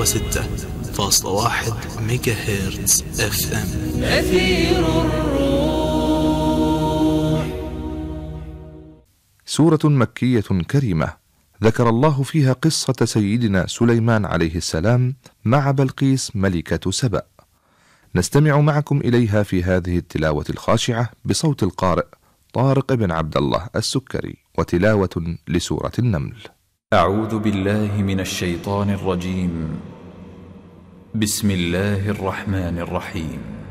106.1 ميجا هرتز FM. أثير الروح. سورة مكية كريمة ذكر الله فيها قصة سيدنا سليمان عليه السلام مع بلقيس ملكة سبأ. نستمع معكم إليها في هذه التلاوة الخاشعة بصوت القارئ طارق بن عبد الله السكري، وتلاوة لسورة النمل. أعوذ بالله من الشيطان الرجيم. بسم الله الرحمن الرحيم.